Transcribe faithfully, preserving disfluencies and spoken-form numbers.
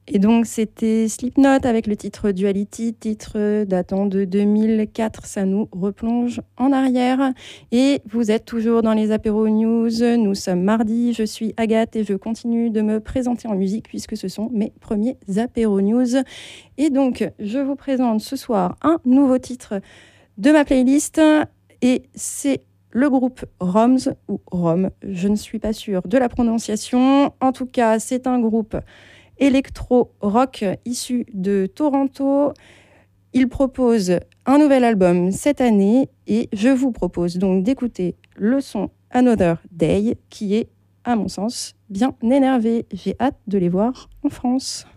Et donc, c'était Slipknot avec le titre Duality, titre datant de deux mille quatre. Ça nous replonge en arrière. Et vous êtes toujours dans les Apéro News. Nous sommes mardi. Je suis Agathe et je continue de me présenter en musique puisque ce sont mes premiers Apéro News. Et donc, je vous présente ce soir un nouveau titre de ma playlist. Et c'est le groupe Roms ou Rom. Je ne suis pas sûre de la prononciation. En tout cas, c'est un groupe électro-rock issu de Toronto. Il propose un nouvel album cette année et je vous propose donc d'écouter le son Another Day qui est, à mon sens, bien énervé. J'ai hâte de les voir en France.